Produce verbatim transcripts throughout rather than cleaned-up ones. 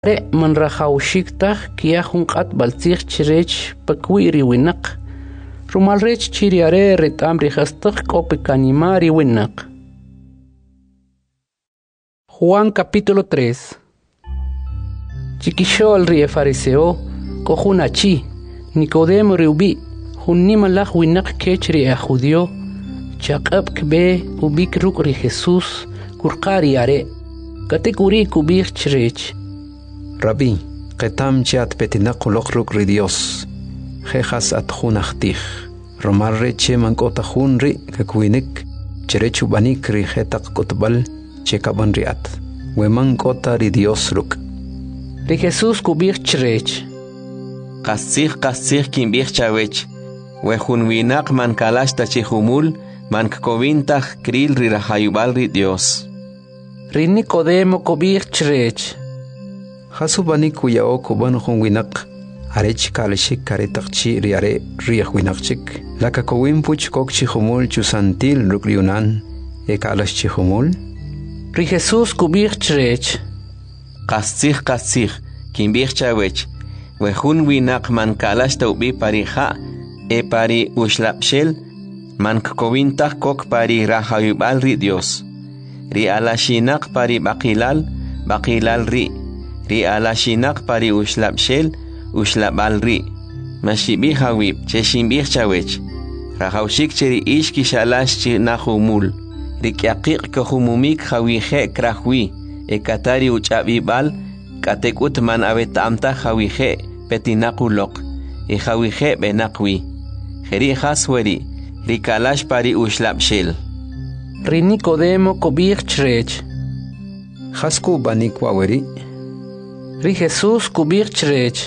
Re man rajawshiktaj kia junqat baltzig chirech pakwi riwinaq. Rumalrech chiriare retam rijastaq kopekanima riwinaq. Juan capítulo tres. Chiquishol rie fariseo, cojunachi, Nicodemo riubi, junnimalaj winaq kechri a judío, chaqab kbe ubik ruk ri Jesús, kurqari are, katekuri kubir chirech. Rabí, qetam chat petinaq uloq ruk ri Dios, jejas at junachtij, romarre che mankota junri kakwinik, cherechu banik ri jetaq kotbal, chekaban riat, weman kota ri Dios ruk. Ri Jesús kubir chirech. Qasih qasih kimbir chawech, we junwinaq man kalashta chihumul, man kovintaq kril ri rahayubal ri Dios. Ri Nicodemo kubir chirech. Hasubani kuyao kuban junwinaq, arech kalashik karetaqchi riare riach winaqchik, laka kowin puch kok chihumul chusantil ruk riunan, e kalash chihumul. Ri Jesús kubir chirech. Qasih qasih kimbir chawech, we junwinaq man kalashta ubi parija, e pari ushlapshel, man kovintaq kok pari rahayubal ri Dios. Ri alashinaq pari baqilal, baqilal ri. Ri alashinaq pari ushlapshel, ushlabal ri. Mashibi hawib, che shimbir chawech. Rahawshik cheri ishki shalash chi nahumul. Ri kyaqiq kahumumik hawihe krahwi. E katari uchabibal, katekut man abetamta hawihe, petinakulok. E hawihe benakwi. Jeri hasweri, ri kalash pari ushlapshel. Ri Nicodemo kubir chirech. Hasku banik waweri. Ri Jesús kubir chirech.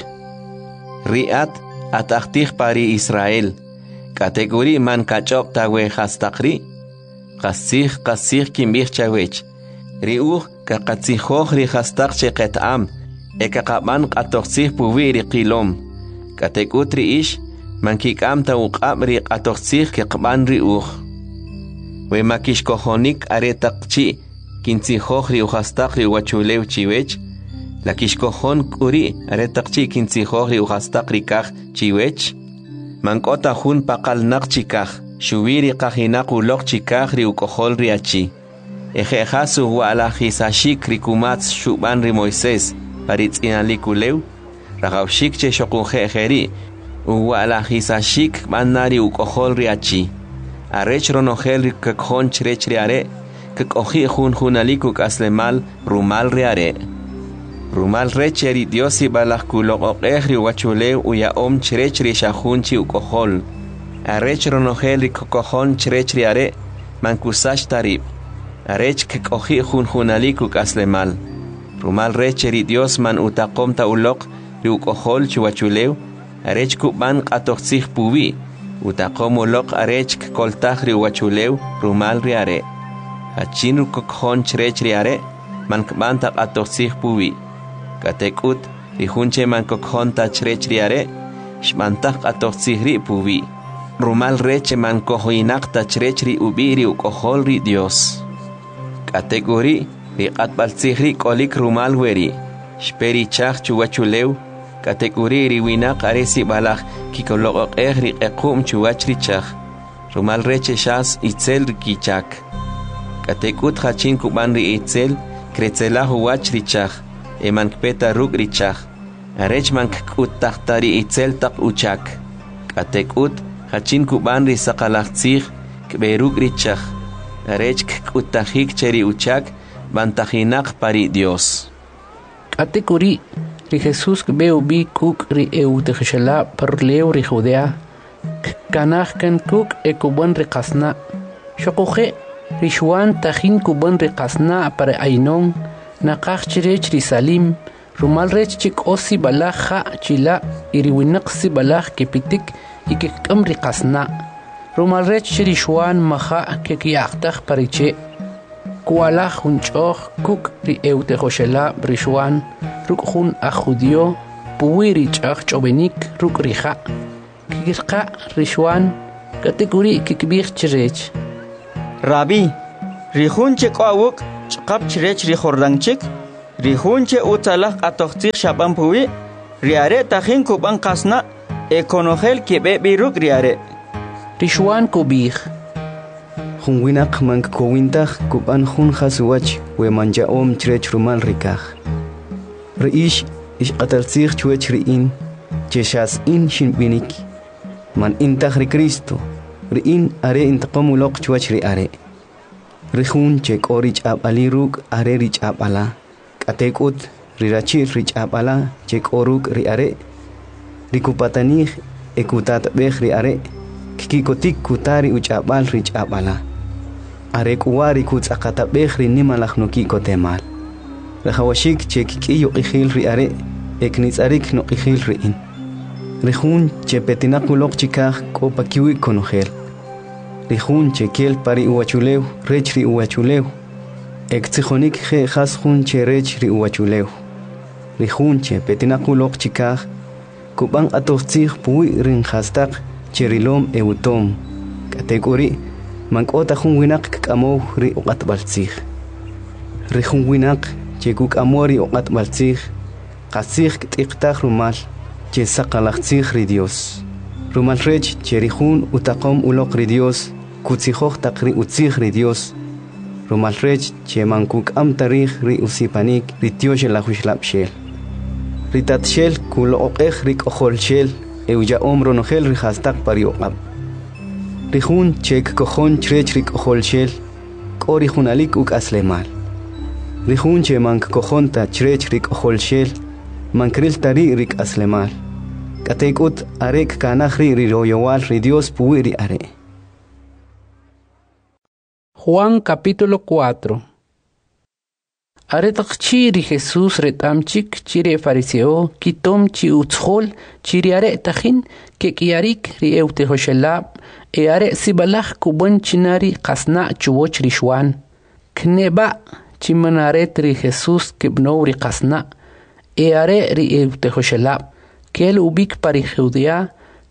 Riat atachtih pari Israel. Kategori man kachop tawe hastakri. Qasih qasih kimbir chawech. Riuh kaqatsihoh ri hastak cheqet am. Eka qaban qatoqsih puwi ri qilom. Katekut ri ish man kikam ta uqab ri qatoqsih kiqban riuh. We makish kohonik aretaqchi kintsihoh ri uhastak ri wachulew chiwech. La kishkohon kuri aretaqchi kintsihoh ri uhastak ri kaj chiwech. Mankota hun pakal nak chikaj, shubiri qahinaq uloq chikaj ri ukohol ri achi. Ejejasu wala hisashik ri kumats shuban ri Moisés, paritz inalikulew, ragawshik che shokunje ejeri, wala hisashik manari ukohol ri achi. Arech ronogel ri kakhon chrech ri are, kakohi hun hunalikuk aslemal rumal ri are. Rumal recheri Diosi balak kulok okehri wachulew uya om chrech ri shahunchi ukohol. Arech ronogel ri kakohon chrech ri are, mankusash tarib. Arech kakohi hun hunalikuk aslemal. Rumal recheri Dios man utakom ta ulok ri ukohol chuwachulew, arech kuban qatoqsih puwi. Utakom ulok arech koltaj ri wachulew rumal ri are. Achin ru kokhon chrech ri are, man kbanta qatoqsih puwi. Katekut ri hunche man kokhon ta chrech ri are, shmantaj qatoqsih ri puwi. Rumal reche man kohoinaq ta chrech ri ubi ri ukohol ri Dios. Kategori ri qatbaltzih ri kolik rumal weri, shperi chaj chuwachulew, kategori ri winaq aresi balaj kikoloqoqej ri qequm chuwach ri chaj. Rumal reche shas itzel ri kichak. Katekut hachin kuban ri itzel, kretzelah huwach ri chaj, eman kpeta ruk ri chaj. Arech man kut tahtari itzel tak uchak. Katekut hachin kuban ri saqalajtzih, kberuk ri chaj. Arech kut tajik cheri uchak, bantajinaq pari Dios. Katekuri, ri Jesús kbeu bi kuk ri eutejshala parleu ri Judea, kanaj kan kuk e kuban ri qasna. Shokuje, ri Juan tajin kuban ri qasna para Ainon, naqaj chirech ri Salim, rumal rech chik osi balaj ja chila, iri winaq si balaj kepitik, y kekam ri qasna. Rumal rech ri Juan maja kekiaqtaj pariche. Kuala junchoh kuk ri eutejshala ri Juan, ruk jun a judío, puwiri chaj chobenik ruk ri ja. Kikirqa ri Juan, katekuri kikbir chirech. Rabí, ri jun chik awuk, chqap chirech ri Jordan chik, Rihunche utalak atoxtik shaban puwi, riare tajin kuban kasna, ekonogel kibe biruk riare. Rishuan kubih. Hunwinak mank kowintak kuban hun khasuwach we manja om chrech rumal rikah. Reish ish qatalsir chuech riin, cheshas in shinbinik. Man intah ri Cristo, riin are intaqamulok chuech ri are. Rihun chek orich ab aliruk are rich ab ala. Katekut rirachir rich ab ala chek oruk ri are. Rikupatanij ekutat beh ri are. Kikotik kutari uchabal rich ab ala. Arek uwari kuts akata behri nimalak no kiko temal. Rehawashik che kikiyo ikhil ri are, eknitz arik no ikhil ri in. Rehun che petinakulok chikah ko pakiwi konogel. Rehun che kel pari uwachulew, rech ri uwachulew. Ek tzihonik he khashun che rech ri uwachulew. Rehun che petinakulok chikah, kubang atochtzich pui rin khastak che rilom eutom. Kategori Mankota hun winak kamo ri uqat baltzig. Ri hun winak che kuk amori uqat baltzig. Qasig tiqtaq rumal che saqalaqtzig ri Dios. Rumal rech che ri hun utaqom uloq ri Dios. Kutzijoj taqri utzig ri Dios. Rumal rech che mankuk am tarij ri usipanik ri Dios la hushlab shel. Ri tatshel kulo oqej ri qohol shel. Euja omro nogel ri khastaq pari uqab. Rihun chek kojon chrech rik holshel, kori hunalik uk aslemal. Rihun che mank kojonta chrech rik holshel, mankril tari rik aslemal. Katekut arek kanahri riroyowal ri Dios puiri are. Juan capítulo cuatro. Aretakchi ri Jesús retamchik chire fariseo kitom chi utshol chiri are tajin ke kiarik ri eute hoshelab e are sibalach kubon chinari qasna chuwoch rishwan kneba chimanaret ri Jesús kibno ri qasna e are ri eute hoshelab kel ubik pari Judea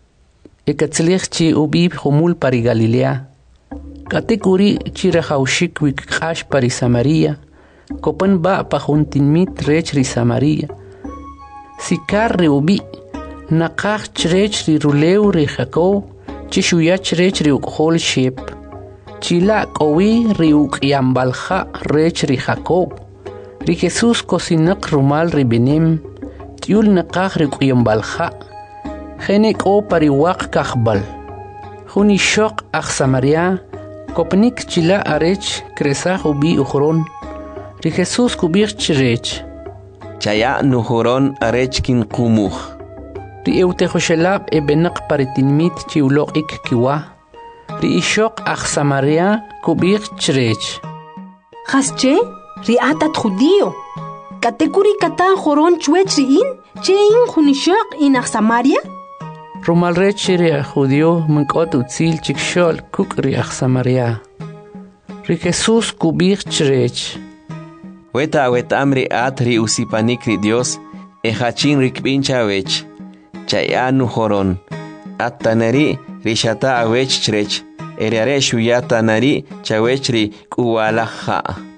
e katzlich chi ubib humul pari Galilea katekuri chire haushik wik qash pari Samaria Kopan ba pahuntin mit rech ri Samaria. Sikar ri ubi. Nakach rech ri ruleu ri Jacob. Chishuyach rech ri ukhol shep. Chila kowi ri ukyambalha rech ri Jacob. Ri Jesus kosinak rumal ri benem. Tiul nakach ri ukyambalha. Genek o pari wak kachbal. Huni shok ach Samaria. Kopnik chila arech kresach ubi ukhron. Ri Jesús kubir chirech. Chaya nuhuron arechkin kumuh. Ri eute hoshelab e benak paritinmit chiulok ik kiwa. Ri ishok ach Samaria kubir chirech. Hasche, ri atat judío. Katekuri kata horon chuech ri in, che in hunishok in ach Samaria? Rumal rech ri judío munkot utzil chikshol kuk ri ach Samaria. Ri Jesús kubir chirech. Weta weta amri atri usipanik ri Dios, e hachin rikbincha wech, chaya nuhoron, atanari rishata awech chrech, eriare shuyata nari chawech ri kuwalaha.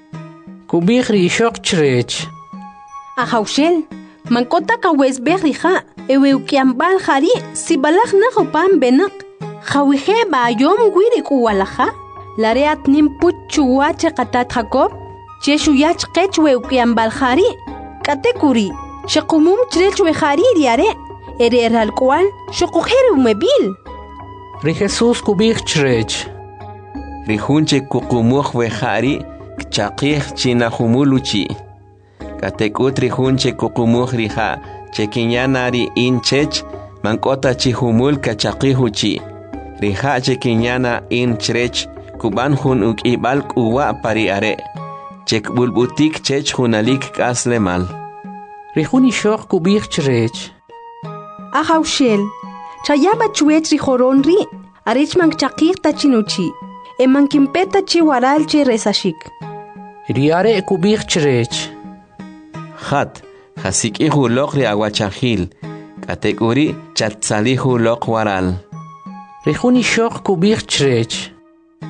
Kubih ri shok chrech. Ahaushel, mankota kawes berriha, ewe ukiambal hari, si balach na hopan benak, hawihe ba yom guiri kuwalaha, lareat nimput chuwache katat Jacob, Cheshu yach qechwe ukiambal khari katekuri shaqumum chrechwe khari diare ere eral kwal shaqukhere umebil Ri Jesús kubich chrech Ri hunche kukumuh we khari kchaqih china humuluchi katekut ri hunche kukumuh riha chekinyanari inchech mankota chi humul kachaqihuchi riha chekinyana in chrech kuban hun ukibal kuwa pari are Chek bulbutik chech hunalik kasle mal. Rihuni shok kubich chrech. Ahaushel, chayaba chuech rihoron ri, arech mang chakir tachinuchi, e mang kimpeta chi waral chi resashik. Riare kubich chrech. Khat, hasik ihu lok ri aguachahil, katekuri chatsalihu lok waral. Rihuni shok kubich chrech.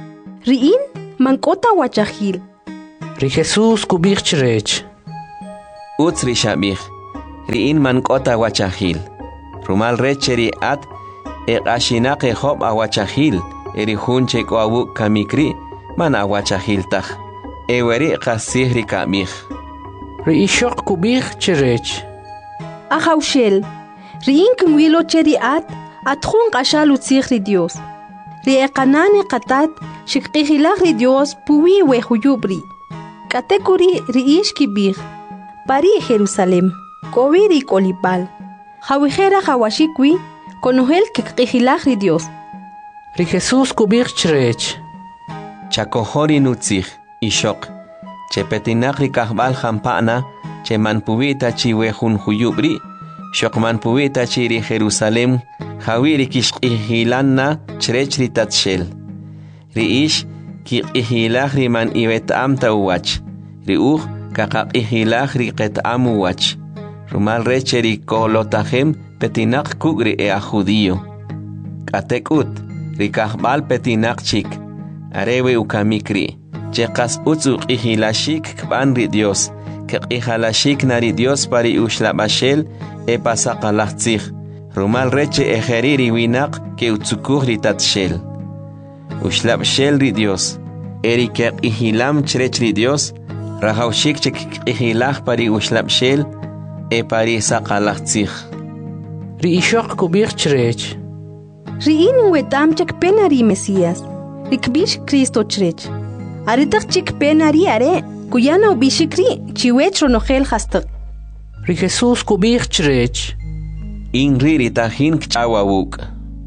Riin, mankota wachahil. Ri Jesús kubich chrech. Uts ri shabih. Ri in man kota wachahil. Rumal reche ri at e ashinak e hop awachahil. Eri hunche ko awu kamikri man awachahil tach. Eweri qasih ri kabih. Ri ishok kubih chirech. Ahaushel. Ri in kumwilo cheri at at khun qashal utzih ri Dios. Ri eqanani qatat shikqihilak ri Dios puwi we huyubri. Katekuri ri ish kibih. Pari Jerusalem. Kowi ri kolipal. Hawihera hawashikwi konohel kikqihilak ri Dios. Ri Jesús kubih chirech. Chakohori nutzih ishok. Che petinak ri kahbal hampana. Che manpuita chi wehun huyubri. Shok manpuita chi ri Jerusalem. Hawi ri kishqihilanna chrech ri tatshel. Ri ish kikqihilak ri man iwet amta uwach. Ri uj kakaqihilak ri qet amu wach. Rumal reche ri kolotahem petinak kugri e a judío. Katek ut, ri kahbal petinak chik. Arewe ukamikri. Chekas utsu qihilashik kban ri Dios. Kiqihalashik nari Dios pari ushlabashel e pasaqalachtzih. Rumal reche ejeriri winak ke utsukur ri tatshel. Ushlabshel ri Dios. Eri kiqihilam chrech ri Dios. Rahaushik chik qihilach pari ushlabshel e pari saqalachtzih. Ri ishok kubih chirech. Ri in wetam chak penari Mesías. Ri kbish Cristo chrech. Aritak chik penari are kuyana ubishikri chiwech ronohel hastak. Ri Jesús kubih chirech. Inri ritahin kchawawuk.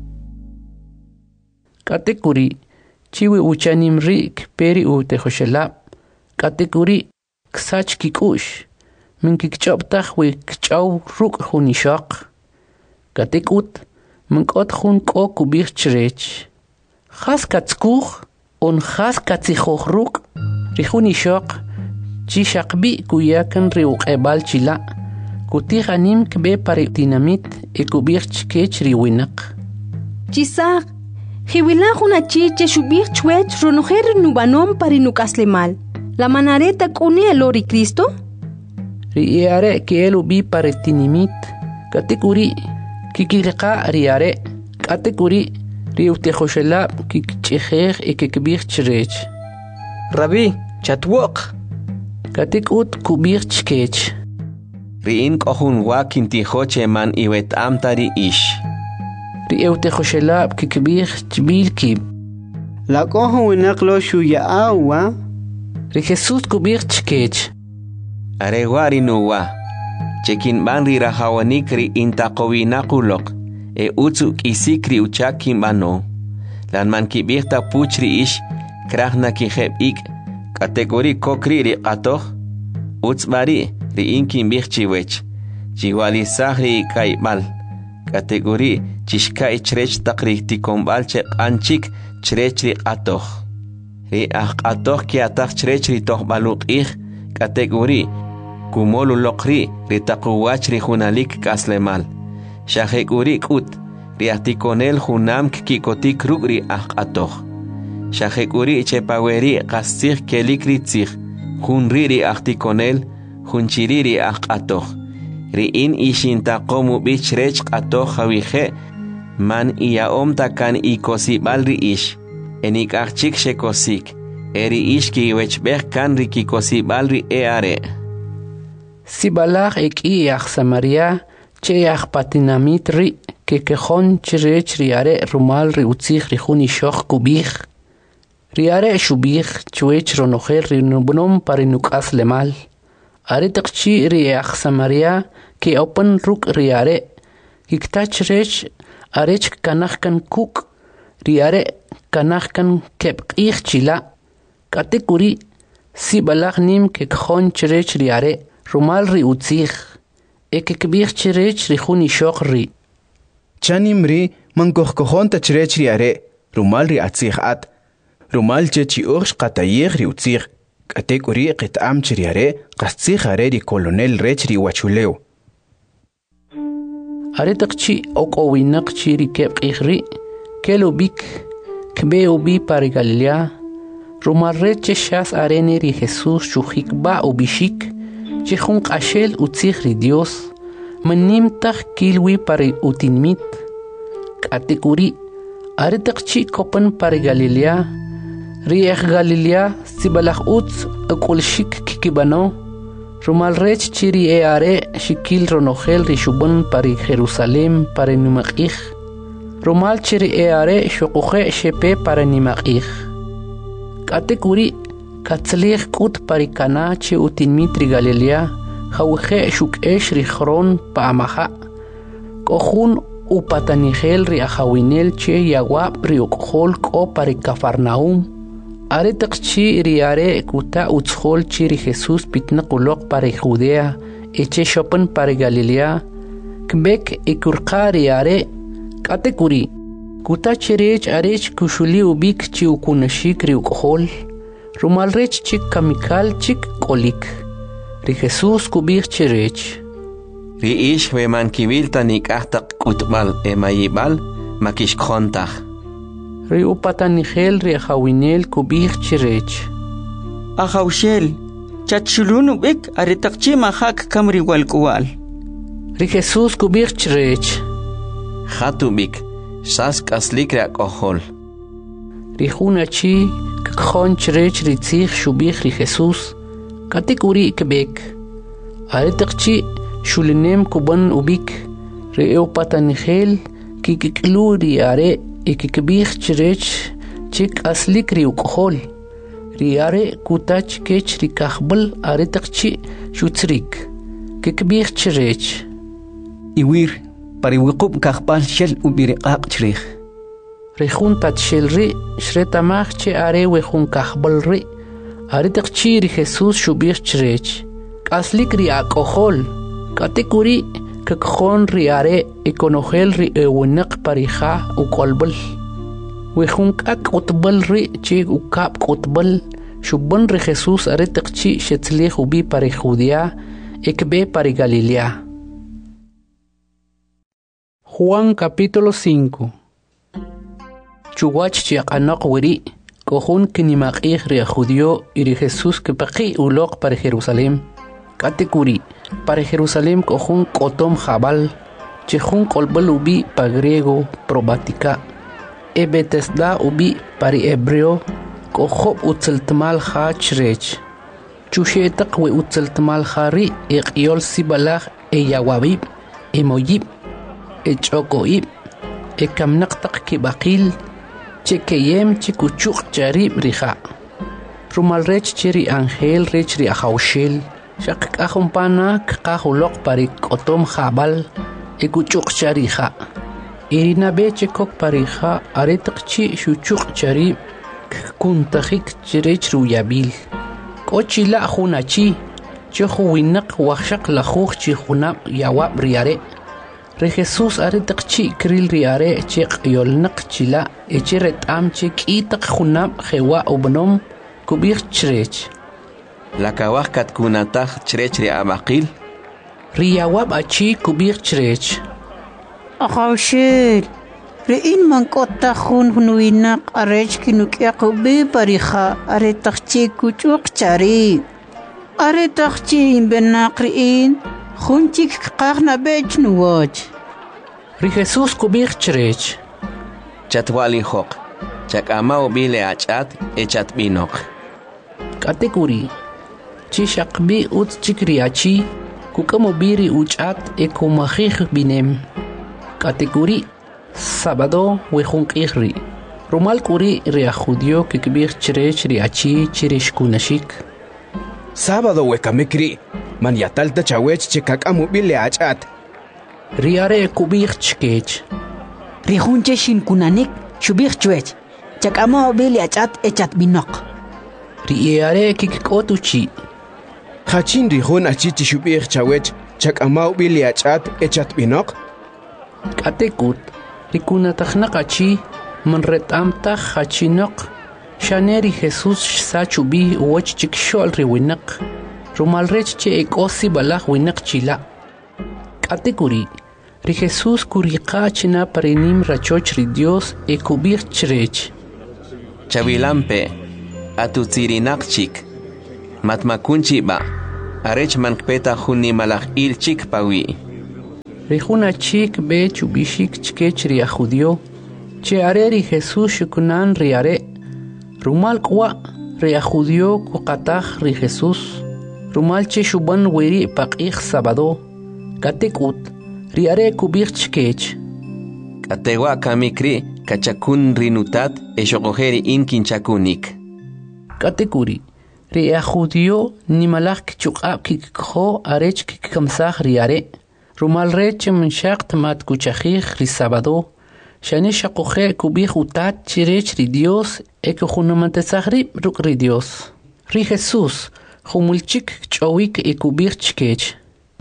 Katekuri chiwi uchanim rik peri ute hoshelab. Katekuri ksach kikush. Min kikchoptach we kchaw ruk hunishok. Katekut min kot hun ko kubih chirech. Khas katskuch on khas katsichoch ruk. Rihunishok chishakbi kuyakan riuk ebal chila. Kutihanim kbe pari dinamit e kubih chkech riwinak. Chisak, hiwila huna chiche shubih chwech ronoher nubanom pari nukaslemal. La manareta kune alori Cristo? Riare que elu bi pari dinamit. Katekuri kikirqa riare. Katekuri riute khoshela kikchekher e kikbih chirech. Rabbi, chatwok. Katekut kubih chkech. Riin kohun wakin tihoche man iwet amtari ish. Riute khoshelab kikbih chbil kib. La kohun winaklo shuya awa. Ri Jesús kubih chkech. Arewari nuwa. Chekin ban ri rahawanik ri intaqowinakulok. E utsu kisikri uchakin bano. Lan man kibih ta puchri ish. Krahna kiheb ik. Kategori kokri ri qatoh. Uts bari. Ri inkin bih chiwech. Chiwali sahri kaibal. Kategori chishka ichrech takri tikombal che anchik chrech ri qatoh. Ri ah qatoh ki atah chrech ri toh baluk ih. Kategori kumolu lokri ri taquwach ri hunalik kaslemal. Shaheguri kut ri atikonel hunam kikotik ruk ri ah qatoh. Shaheguri chepaweri qasih kelik ri tzih. Hunri ri atikonel Hunchiriri aqatoh. Riin ishinta qomu bichrech qatoh hawihe. Man iaom takan ikosibal riish. Enik achik shekosik. Eri ish ki wechbeh kan riki kosibal ri eare. Sibalach ek iach Samaria. Cheach patinamit ri. Kekehon chirech riare rumal ri utzich ri hunishok kubih. Riare shubih chuech ronoher ri nubnom parinukas lemal. Aritakchi riach Samaria ke open ruk riare. Kiktach rech arech kanachkan kuk. Riare kanachkan kep ich chila. Katekuri sibalach nim ke khon chrech riare. Rumal ri utzich. Eke kbich chrech ri khuni shok ri. Chanim ri mankoh kohon ta chrech riare. Rumal ri atzich at. Rumal chechi ursh qatayech ri utzich. Kategori qitam chiriare qastzih areri colonel rechri wachuleo. Aretakchi okowinaq chiri kebqihri kelo bik kbeo bi pari Galilea rumarreche shas areneri Jesús chujikba ubishik Chihun qashel utzih ri Dios. Manim tach kilwi pari utinmit. Katekuri. Aritakchi kopan pari Galilea. Riech Galilea sibalach utz akulshik kikibano. Rumal rech chiri e are shikil ronogel rishubun pari Jerusalem pari numakich. Rumal chiri e are shokuche shepe pari nimakich. Katekuri katzlich kut pari kana che utinmitri Galilea. Jauche shuk esh rijron pa amaha. Kohun upatanigel ri ajawinel che yawab ri ukhol ko pari Cafarnaum. Are takchi ri are kuta utshol chi ri Jesus pitna kulok pari Judea eche shopen pari Galilea. Kbek ikurqa ri are katekuri. Kuta chirech arech kushuli ubik chi ukunashik ri ukhol. Rumalrech chik kamikal chik kolik. Ri Jesus kubir chirech. Ri ish we man kivilta nikahtak kutbal emayibal makish kontach. Ri upatanigel ri ajawinel kubir chirech. Ajawshel, chachulunu bik aritakchi mahak kamri walkuwal. Ri Jesus kubir chirech. Hatubik, sask aslikra kohol. Ri hunachi kkhon chirech ri tzich shubich ri Jesus. Katekuri kebek. Aritakchi shulinem kuban ubik. Ri upatanigel kikiklu ri are ikikbich chirech chik aslik ri ukhol. Ri are kutach kech ri kahbal aritakchi shutzrik. Kikbich chirech. Iwir pari wiqub kahbal shel ubiriqaq chirich. Ri hun tatshel ri shretamach che are we hun kahbal ri. Aritakchi ri Jesus shubich chirech. Aslik ri akohol. Katekuri kakkhon ri are ikonogel ri ewinak parija ukolbal. Wehun kak utbal ri chi ukap utbal. Shubban ri Jesus aritakchi shetzlich ubi pari Judea ekbe pari Galilea. Juan capítulo cinco. Chuwach chiaqanaq wiri. Kohun kinimakih ri judío y ri Jesus kepaqi ulok para Jerusalem. Katekuri para Jerusalem kohun kotom jabal. Chehun kolbal ubi pa griego probatica. E Betesda ubi pari hebreo. Kohob utzeltmal ha chrech. Chushetak we utzeltmal hari e qiol sibalach e yawabib e moyib e chokoib e kamnaqtaq kibaqil. Chekeyem chikuchuk charib riha. Rumal rech chiri angel rech ri ajawshel. Shak kahumpana kahulok pari kotom jabal. Ekuchuk chariha. Irina beche kok pariha aretakchi shuchuk charib. Kuntajik chirech ruyabil. Kochila hunachi. Chohu winak wachak lahuch chihunab yawab riare. Re Jesus aritakchi kril riare chek yolnak chila echeret am chek itak hunab jewa ubnom kubir chrech. La kawak kat kunatach chrech ri abaqil. Riyawab achi kubir chrech. Ajawshel, rein man kota hun hunuinak arech kinukyak ubi pariha aretakchi kuchuk chari. Aretakchi imbenak rein. Junchik qaqna bech nuwach. Ri Jesus kubir chrech. Chatwali hok. Chak ama ubile achat echat binok. Katekuri. Chishakbi ut chikriachi. Kukamobiri uchat ekumahih binem. Katekuri. Sábado wejunkihri. Rumal kuri ria judio kikbir chrech riachi chirish kunashik. Sábado wekamikri. Man yatalta chawech chekak amubile achat. Riare kubir chkech. Rihunche shin kunanik shubir chwech. Chakama obili achat echat binok. Riare kikikotuchi. Hachin rihun achichi shubir chawech chak amubile achat echat binok. Katekut. Rikunatachnakachi man retamtach hachinok. Shaneri Jesus sachubi uwach chikshol riwinak. Rumalrech che ekosi balach winak chila. Katekuri. Ri Jesus kuriqa china parenim rachoch ri Dios e kubir chrech. Chavilampe atutsirinak chik. Matmakunchi ba. arech mankpeta juni malach il chik pawi. Rijuna chik be chubishik chkech ria judio, che are ri Jesús shukunan riare, rumal kwa ria judio kukataj ri Jesús, rumal che shuban wiri pakich sabado, katekut, riare kubich chkech. Katewa kamikri kachakun rinutat eshokojeri in kinchakunik. Katekuri, ria judio ni malach kchukab kikho arech kikamsaj riare, rumal reche menshakt mat kuchajij ri sabado, shane shakoje kubij utat chirech ri Dios eke junamantezaj ruk ri Dios. Ri Jesús, humulchik chowik e kubij chkech.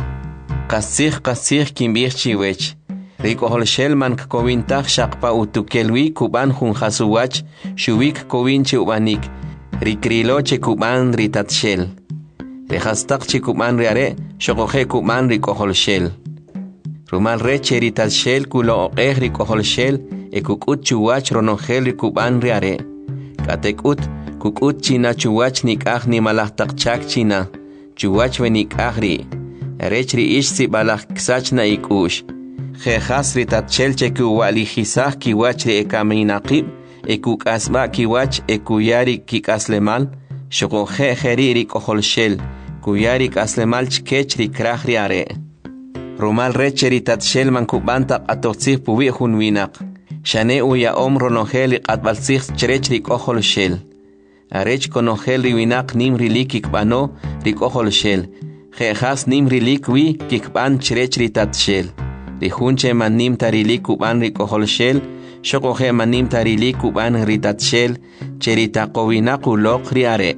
Kasij kasij kimbij chiwech. Rikohol shelman kowintaj shakpa utukelwi kuban jun hasuwach, shubik kowinchi ubanik, rikrilo che kuban ritatshel. Rehastak che kuban riare, shokoje kuban rikohol shel. Rumal reche ritatshel kulo oqeh rikohol shel, e kukut chuwach ronogel rikuban riare. Katekut, kukut china chuwach nikah ni malahtak chak china, chuwach venikah ri. Rech ri ish si balach ksach na ikush. Jejas ritatshel che kuwali jisaj kiwach ri ekaminaqib, e kukasba kiwach e kuyari kikaslemal, shokoje jeri rikohol shel, kuyari kaslemal chkech rikraj riare. Rumal reche ritatshel man kubanta atotzih puwi jun winak. Shane uya om ronogel qatbalsih cherech rikohol shel. Arech konogel riwinak nim rilik ikbano rikohol shel. Jejas nim rilik wi kikban cherech ritatshel. Rijunche manim tarilik kuban rikohol shel. Shokoje manim tarilik kuban ritatshel. Cheritakowinak ulok riare.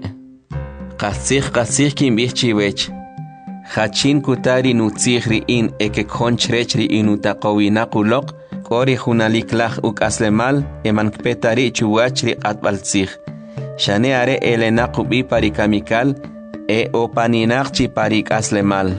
Qasih qasih kimbih chiwech. Hachin kutari nutzih riin eke konchrech riin utakowinak ulok. Kori junalik lach uk aslemal emankpetari chuwach ri atbaltzih. Shane are elenak ubi parikamikal e opaninak chi parik aslemal.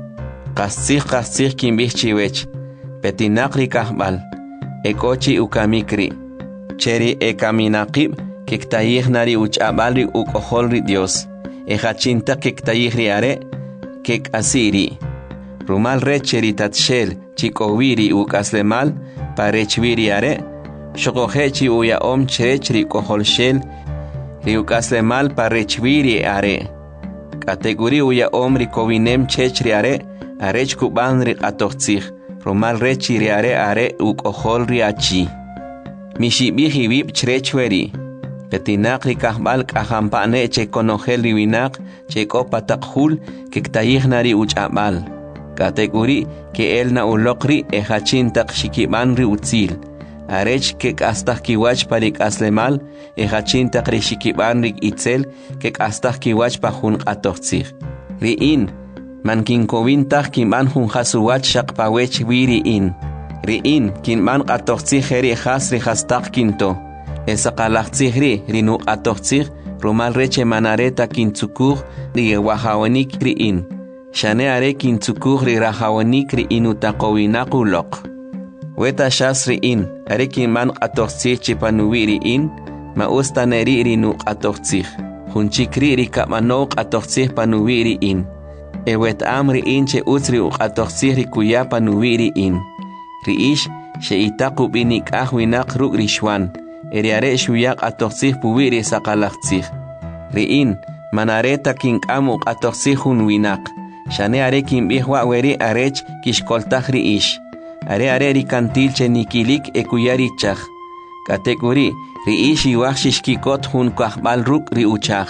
Qasih qasih kimbih chiwech. Petinak ri kahbal. Ekochi ukamikri. Cheri ekaminakib kiktayih nari uchabal ri ukohol ri Dios. E hachinta kiktayih ri are kek asiri. Rumal recheri tatshel chikowiri uk aslemal parechviri are, shokojechi uya om cherech rikohol shel, riukaslemal parechviri are. Kategori uya om rikovinem chechri are, arech kuban rikatochtzih, rumal rechi riare are ukohol riachi. Mishibihi vip cherechveri. Petinak rikahbal kahampane che konogel riwinak, che kopatakhul, kiktayih nari uchabal. Kategori que el na ulokri e hachin tak shikiban ri utzil. Arech que kastak kiwach parik aslemal e hachin tak ri shikiban rik itzel que kastak kiwach pa jun qatochtzih. Ri in, man kin kovin tak kinban jun hasuwach shakpawech wiri in. Ri in, kinban qatochtzih heri has ri hastak kinto. Esa qalachtzih ri ri nu qatochtzih rumal reche manareta kintzukur ri wahawanik ri in. Shane are kintzukur ri rahawanik ri inutakowinak ulok. Weta shas ri in, are kinman qatochtzih chipanuwi ri in, ma ustaneri ri nu qatochtzih. Junchikri ri kapmano qatochtzih panuwi ri in. E wet am ri in che utri u qatochtzih ri kuya panuwi ri in. Ri ish she itaku binik ahwinak ruk ri shwan, eri are shuyak qatochtzih puwi ri sakalachtzih. Ri in, manareta kinkamu qatochtzih hun winak. Shane are kimbihwa weri arech kishkoltaj ri ish. Are are ri kantil che nikilik e kuyari chaj. Kategori ri ish iwaj shishkikot hun kahbal ruk ri uchaj.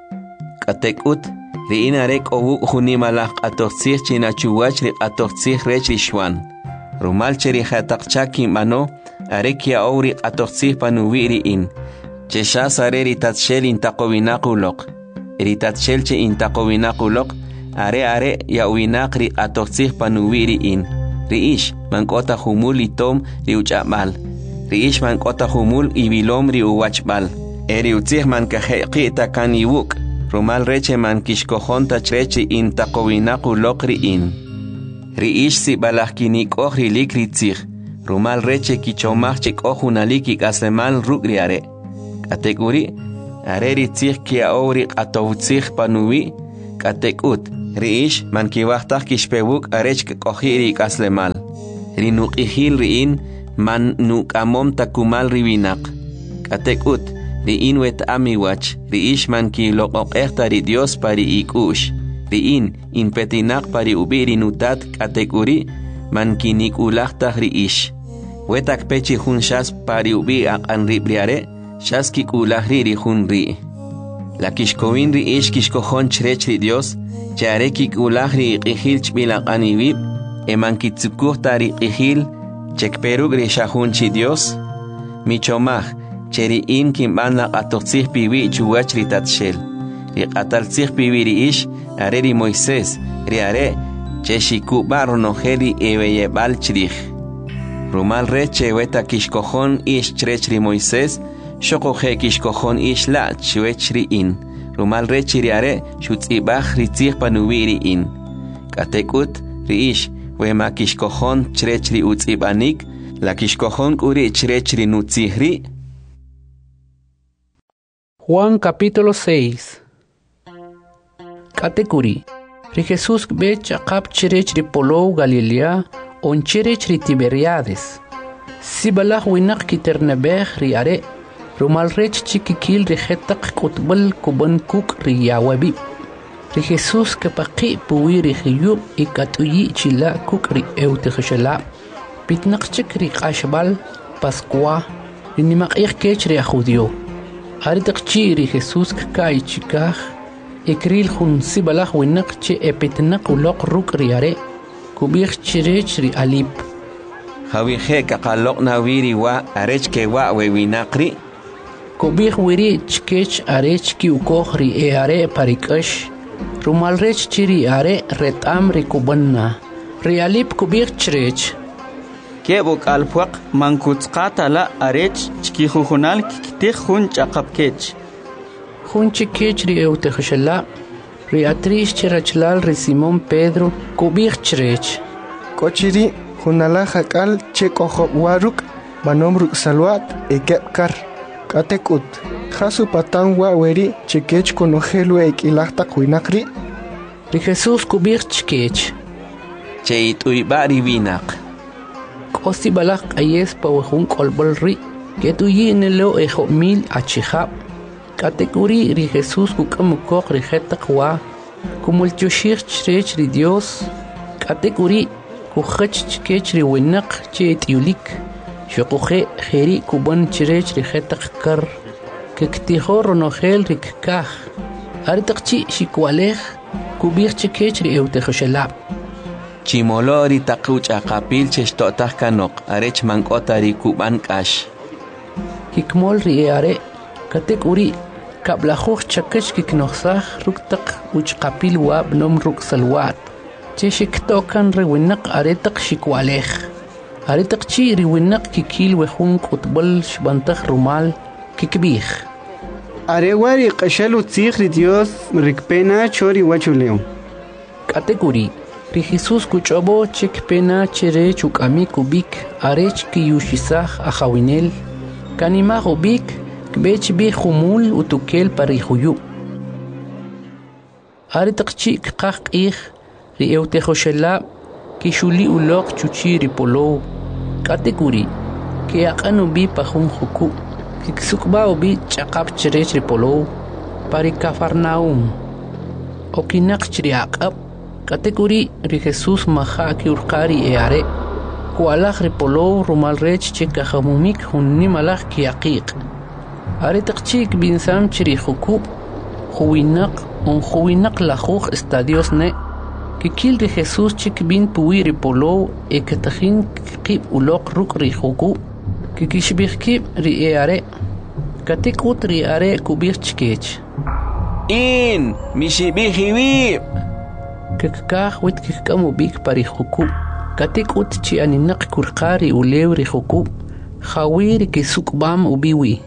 Katekut ri in are kowu junimalaj qatochtzih chinachuwach ri qatochtzih rech ri shwan. Rumal che ri jatakchak kimbano are kia owri qatochtzih panuwi ri in. Che shas are ri tatshel intakowinak ulok. Ri tatshel che intakowinak ulok are are ya winak ri qatochtzih panuwi ri in. Ri ish mankota humul itom ri uchabal. Ri ish mankota humul ibilom ri uwachbal. Eri utzih man kajeqi takan iwuk. Rumal reche man kishkojon tachrechi in takowinak ulok ri in. Ri ish si balahkinik oh ri lik ri tzih. Rumal reche kichomach chik oh unalik ikaslemal ruk ri are. Kategori are ri tzih kia owri qatotzih panuwi. Katekut riish man kiwahtaj kixpewuk arech koji ri kaslemal. Ri nuqihil riin man nukamom takumal riwinak. Katekut riin wet amiwach riish man kiloqoqehta ri Dios pari ikush. Riin inpetinak pari ubiri nutat katekuri man kinikulahtaj riish. Wetak pechi hun shas pari ubi aqan ribriare shas kikulahri ri hun ri. La kishkowin ri ish kishkojon chrech ri Dios chare kikulahri iqihil chbilaqan iwib eman kitsukuhta ri iqihil chekperug ri shahun chi Dios michomaj cheri in kimban la qatoqsih piwi chuwach ri tatshel ri qatalsih piwi ri ish are ri Moisés ri are cheshikuba ronojeli ebeyebal chrij rumal re cheweta kishkojon ish chrech ri Moisés shokoje kishkojon ish la chwech ri in rumal re chiriare shutzibaj ritzih panuwi ri in katekut ri ish wema kishkojon chrech ri utzibanik la kishkojon kuri chrech ri nutzihri. Juan capítulo seis. Katekuri ri Jesús be chaqap chrech ri Polou Galilea on chrech ri Tiberiades sibalaj winak kiternebej ri are rumal rech chikikil ri khetaq kutbal kuban kuk ri yawabi ri Jesús kapaqi puwi ri khiyub ikatuyi chila kuk ri eutekhshala pitnaq chik ri qashbal Pascua ri nimaqih kech ri judio aritaq chi ri Jesús kai chikaj ikril khun sibalaj winaq chi epitnaq uloq ruk ri are kubih chirech ri alip Jawihe kaqaloq nawiri wa arech ke wa wewinaqri Kobih wiri chkech arech ki ukoh ri e are parikash rumal rech chiri are retam ri kubanna rialip kubih chrech kebuk alpuaq mankutsqata la arech chki khunal kiktih khun chaqapkech khun chkech ri eutekhshala ri atrish chirachlal ri Simón Pedro kubih chrech kochiri khunala hakal chekohob waruk manom ruk salwat ekepkar Katekut, Jasu patan wa weri chikech konojelu ekilahta kuinakri. Ri Jesús kubir chikech. Cheit uibari vinak. Kosi balak ayes pawahun kolbol ri. Ketuyi nelo ejo mil achihab. Katekuri ri Jesús kukamukok ri hetakwa. Kumulchushir chrech ri Dios. Katekuri kuchach chikech ri winak chet yulik. Shokuhe heri kuban chirech ri hetak kar kektiho ronogel rik kah aritakchi shikwalej kubir chikech ri eutekhshala chimolo ri taquch aqapil cheshtotaj kanok arech mankota ri kuban kash hikmol ri are katek uri kablajuj chakech kiknoxaj ruktaq uchqapil wa bnom ruk salwat cheshiktokan ri winaq aretaq shikwalej Aritak chi ri winak kikil wehun kutbal shbantaj rumal kikbih. Are wari qashalu tzig ri Dios rikpena chori wachuleo. Katekuri ri Jesús kuchobo chikpena chere chukami kubik arech ki yushisaj ajawinel kanima ubik kbech bi khumul utukel pari khuyu. Aritak chi qaq ih ri eutekhshala kishuli uloq chuchi ri Polou Katekuri ke aqanu bi pahun khuku kiksukba obi chaqap chrech ri Polou pari Cafarnaum okinak chri aqab Katekuri ri Jesús maha ki urqari eare kualaj ri Polou rumal rech chikajamumik hunni malaj ki aqiq are taqchik binsam chri khuku khuwinak on khuwinak la khuj estadios ne Kikil ri Jesús chik bin puwi ri Polou e ketajin kib uloq ruk ri khuku kikishbih kib ri e are katikut ri are kubir chkech in mishibih hiwib kikkah wit kikkamu bik pari khuku katikut chi aninak kurqari ulew ri khuku khawir kisukbam ubiwi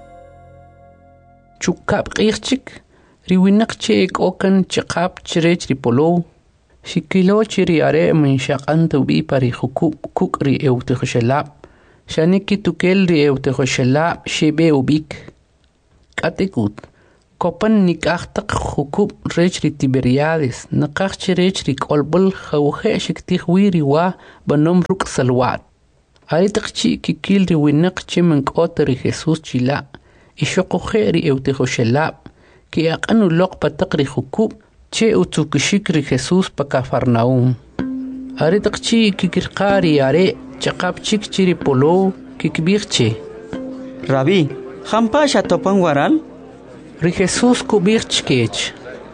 chukab qirchik ri winak chek okan chqap chrech ri Polou Shikilo chiri are min shaqan tubi pari khuku kuk ri eutekhshala shaniki tukel ri eutekhshala shebe ubik katikut Copan nikachtak hukub rech ri Tiberiades, nakach rech ri kolbul hawhe shiktih wiri wa banom ruk salwat. Aritakchi kikil ri winak chimeng oteri Jesus chila, ishokohe ri eutehoshelab, ki aqanu lok patak ri hukub, che utukishik ri Jesus pa Kafarnaum. Aritakchi kikirqari are, chakapchik chiri polo, kikbirche. Rabí, hampasha topan waral? Ri Jesus kubirchkech.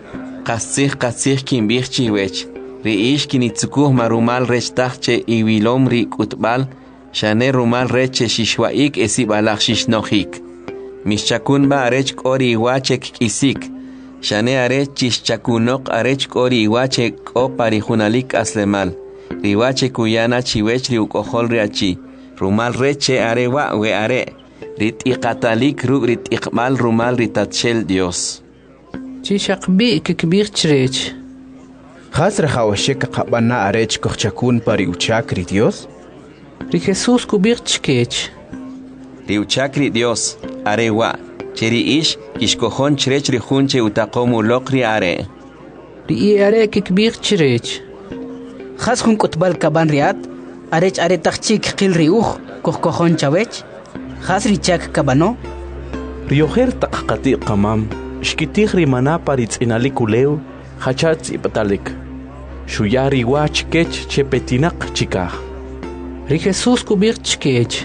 Qasih qasih kin birchiwech. Ri ish kin itzukuh marumal rech tahche iwilom ri kutbal, shane rumal reche shishwaik esibalach shishnohik. Mishchakun ba arech kori iwachek kisik. Shane arech chishchakunok arech kori iwachek o parijunalik aslemal. Riwache kuyana chiwech ri ukohol riachi. Rumal reche arewa we are. Rit iqatalik rug rit iqmal rumal ritatshel Dios. Chishakbi kikbirchrech. Khasra khawashek qabana arech kochakun pari uchakri Dios. Ri Jesus kubirchkech. Ri uchakri Dios arewa. Cheri ish kishkohon chrech ri hunche utakomu lokri are. Ri are kikbirchrech. Khas hun kutbal kaban riat arech are takchik qil riuh kohkohon chawech. Khas richak kabano. Rioher taqati qamam shkitih rimana paritz inalikuleu hachat ipatalik. Shuyari wach kech chepetinak chikah. Ri Jesus kubirchkech.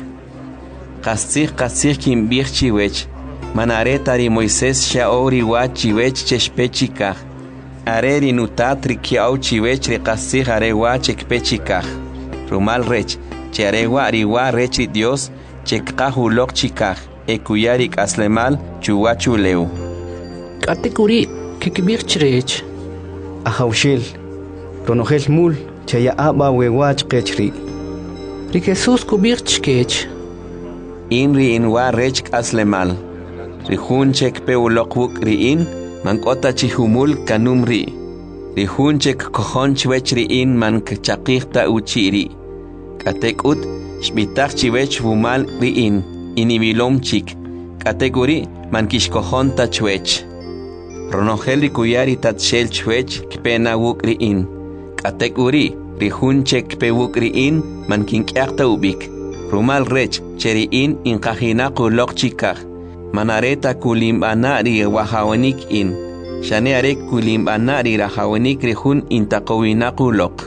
Qasih qasih kin birchiwech. Manareta ri Moisés shaori wachiwech cheshpechikah. Are ri nutat ri kiau chiwech ri qasih are wachekpechikah. Rumal rech charewa riwa rech ri Dios chekqahu lok chikah ekuyarik aslemal chuwachu leu. Katekuri kikbirchrech. Ahawshel ronogel mul chaya aba wewach qechri. Ri Jesus kubirchkech. Inri inwa rech aslemal. Ri hunchek peulok ri in mankota chihumul kanumri. Ri hunchek kohon chwech ri in man kchaqihta uchiri. Katekut shbitach chiwech vumal riin inibilom chik kategori man kishkohon ta chwech ronogel rikuyari tatshel chwech kpena wuk riin kategori rihunche kpe wuk riin man kinkyakta ubik rumal rech cheriin inkajina kulok chikaj manareta kulimbana ri wahawanik in shane arek kulimbana ri rahawanik rihun intaqowina kulok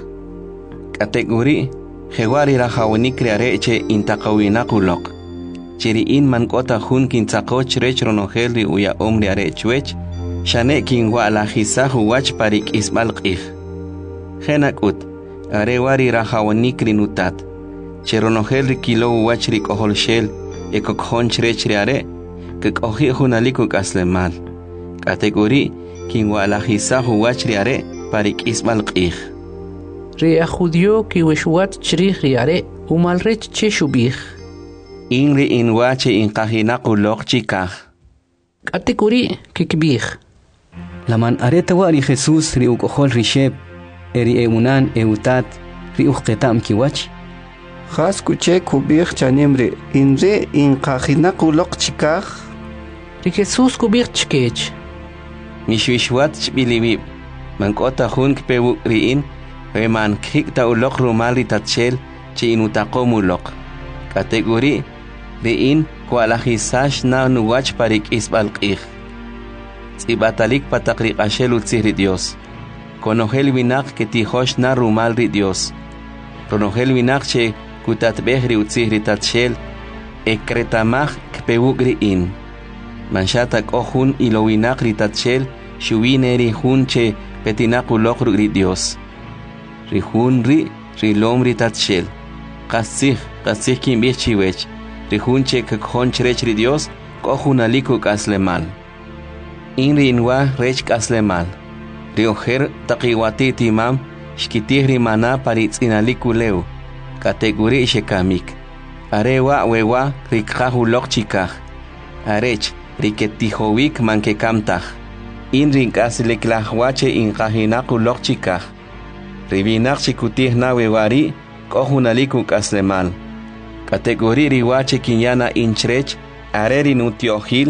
kategori Hewari rahawanik riareche intaqawina kulok. Chiriin mankota hun kintzaqoch rech ronogel ri uya om riarechwech. Shane kinwa la hisahu wach parik isbalqih. Henakut. Arewari rahawanik rinutat. Cheronogel ri kilo wach ri kohol shel. Ekokhon chrech riare. Kekohi hunalikuk aslemal. Kategori kinwa la hisahu wach riare parik isbalqih. Ria judio ki wishwat chrih riare umalrech cheshubih. Inri inwache inqahinaqu loq chikah. Katekuri kikbih. Laman areta wari Jesus ri ukohol risheb eri eunan eutat ri uqetam kiwach. Khas kuche kubih chanemre inre inqahinaqu loq chikah. Ri Jesus kubih chkech. Mishwishwat chbilibib. Mankota hun kpewu riin. Weman kikta ulok rumali tatshel chi inutaqomu lok. Kategori riin kualahisash na nuwach parik isbalqih. Tsibatalik patakri ashel utzihri Dios. Konogel winak que tijosh na rumal ri Dios. Ronogel winak che kutatbehri utzihri tatshel ekretamach kpewuk riin. Manshatak ohun ilo winak ri tatshel shuwineri hun che petinak ulok ri Dios. Rihun ri rilom ri tatshel. Qasih qasih kin bichiwech. Rihun che kakhon chrech ri Dios kohun alikuk aslemal. Inri inwa rech aslemal. Rioher taqiwati timam shkitih rimana paritz inalikuleu. Kategori shekamik. Arewa wewa rikhahu lok chikah. Arech riketihowik mankekamtah. Inrin kasleklahwache inkahinaku lok chikah. Ribinak chikutih na wewari kohunalikuk aslemal. Kategori riwache kinyana inchrech areri nutiohil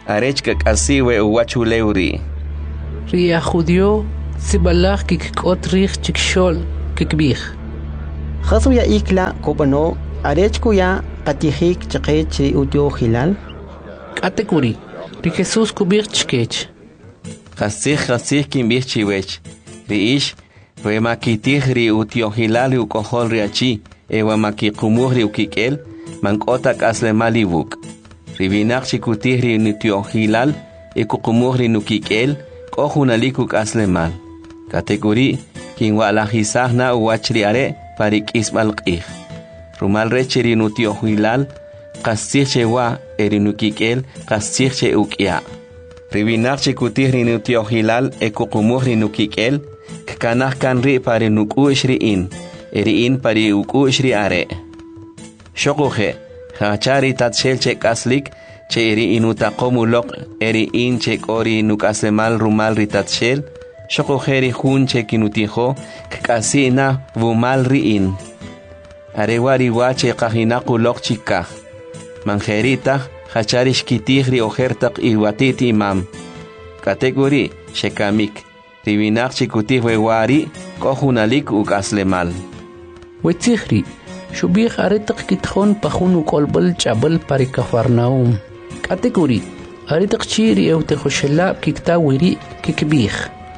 arech kakasi we uwachulew ri. Ri a judío sibalach kikot rich chikshol kikbih. Khasu ya ikla kopano arech kuya katihik chaqech ri utyo hilal. Katekuri ri Jesús kubir chkech. Khasih khasih kimbih chiwech. Ri ish we makitih ri utyo hilal u kohol ri achi e wa makikumuh ri ukikel mankotak asle malibuk. Ri binaq chikutih ri utyo hilal e kukumuh ri nukikel kohunaliku asle mal. Kategori kin wala hisahna uwachri are parik ismal qih. Rumal recheri nutio hilal qasih chewa erinukikel qasih che ukia. Ribinar chikutir nutio hilal ekukumuh rinukikel kanah kan ri pare nuku ishriin eriin pare uku ishri are. Shokuhe hachari tatshel che kaslik che eri inutaqomulok eriin che kori nukaslemal rumal ritatshel Shokojeri hun che kinutijo kasina vumal riin. Arewari wache kahina kulok chika. Manjerita hacharish kitigri ojertak iwatit imam. Kategori shekamik. Ribinak chikutihwe wari kohunalik ukaslemal. Wetzihri shubih aretak kitjon pahun ukolbal chabal pari Kafarnaum. Kategori aretak chiri eutejoshela kiktawiri kikbih.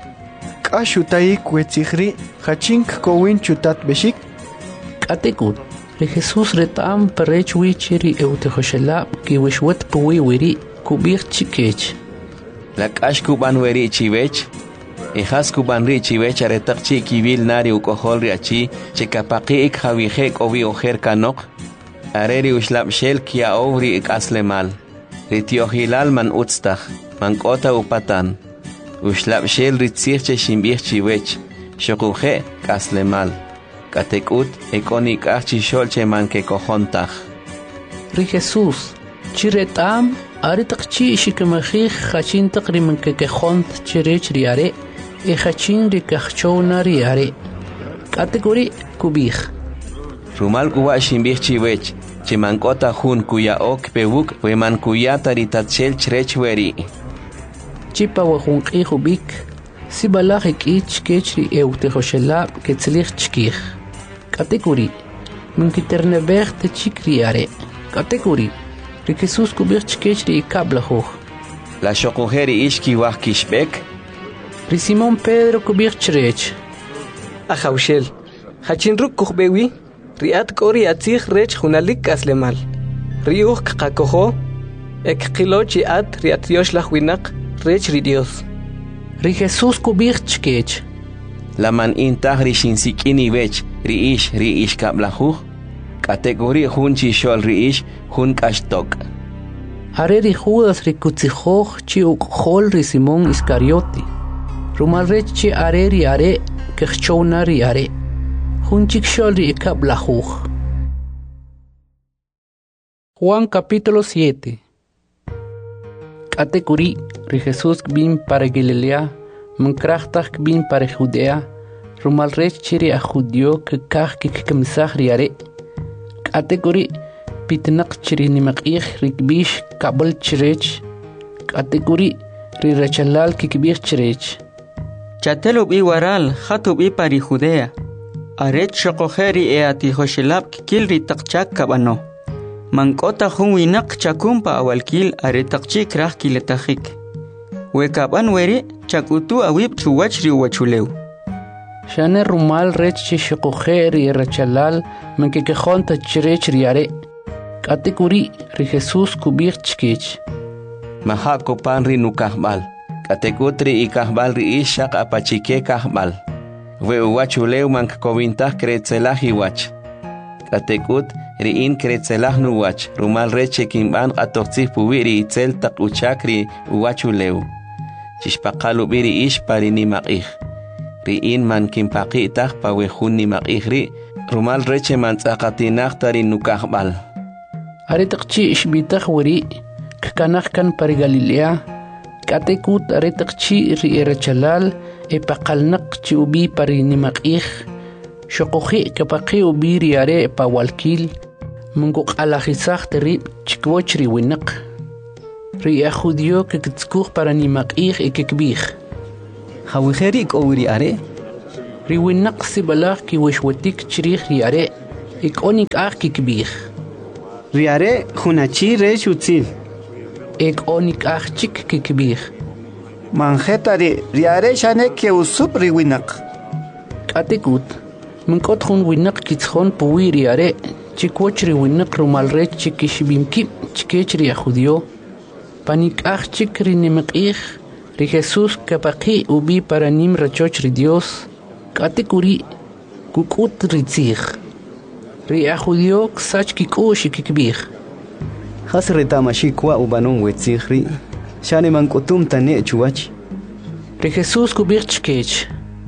Ashutaik wetzihri hachink kowin chutat beshik. Katekut le Jesús retam perech wichiri eutejoshela ki wishwet puwi wiri kubir chikech. La kash kuban weri chivech. Ihas kuban ri chivech aretak chi kibil nari ukohol riachi chekapaki ik hawihek ovi ojer kanok. Areri ushlap shel kia ovri ik aslemal. Ritiohilal man utstach man kota upatan. Ushlap shel ritzir che shimbich chiwech, shokuhe kaslemal. Katekut ekonik archi shol che man ke kohontach. Ri Jesús, chiretam, aritak chi shikemachich hachin takri man ke kehont chirech riare, e hachin ri kachona riare. Kategori kubich. Rumal kuwa shimbich chiwech, che man kota hun kuya ok pewuk, we man kuya taritatshel chrech weri. Chipa wahunqi hubik si balajik ich kechri eutejoshela ketzlich chkich. Kategori min kiternebech te chikriare. Kategori ri Jesús kubich chkechri ikablajuj. La shokujeri ishki wah kishbek. Ri Simón Pedro kubich chrech. Ajaushel hachinruk kuhbewi riat kori atzich rech hunalik aslemal. Riuh kakakojo ek kilochi at riat yoshlah winak Rech ri Dios. Ri Jesús kubich chkech. La man intah ri shinsikini vech ri ish ri ish kablajuj. Kategori hun chi shol ri ish hun kashtok. Are ri Judas ri kutzijoj chi ukhol ri Simón Iscariote. Rumal rech chi are ri are kechchona ri are. Hun chik shol ri kablajuj. Juan capítulo siete. Kategori ri Jesús bin para Galilea, mankrachtak bin para Judea, rumal rech chiri a judío que kach que kemsach riare. Kategori pitnak chiri nimakich rikbish kabel chirech. Kategori ri rechalal kikbich chirech. Chatelo bi waral khatu bi para Judea. Arech shokojeri e atijoshelab kil ri takchak kabano. Mankota hun winak chakumpa awalkil aretaqchi krah kiletahik. Wekaban weri chakutu awib chuwachri wachulew. Shane rumal rech shikojeri rachalal menkekehonta chirech riare. Kategori ri Jesús kubir chkech. Maha kopan ri nukahbal. Kategotri ikahbal ri ishak apachike kahbal. We wachulew mank kovintah kretzelahi wach. Katekut riin kretzelah nuwach rumal reche kimban qatoqtzih puwiri itzel taq uchakri uwachulew chishpaqalu biri ish pari nimaqih riin man kimpaqi taq pawejun nimaqih ri rumal reche man tzaqatinaq tari nukahbal aretaqchi ishbitaq wiri kkanaq kan pari Galilea katekut aretaqchi ri erachalal epaqalnaq chi ubi pari nimaqih Shokoji kapaki ubiri are pa walkil munguk alajizah terib chikwochri winak. ria judío que kitskuj para nimaqij y que kbij. Jawiheri kowiri are. Riwinaq sibalaj ki wishwatik chirij riare ik onik aj ki kbij. Riare hunachi re shutzil. Ik onik aj chik ki kbij. Manjetari riare shane ke usup riwinaq. Katekut minkot hun winaq kitshon puwi riare chikwoch riwinaq rumalrech chikishbimki chikech ria judío. Panik aj chik rinimaqij ri Jesús kapaqi ubi para nim rachoch ri Dios. Katekuri kukut ritzij. Ria judío ksach kikush kikbij. Has retamashi kwa ubanon wetzihri. Shane mankutum tane chuach. Ri Jesús kubij chkech.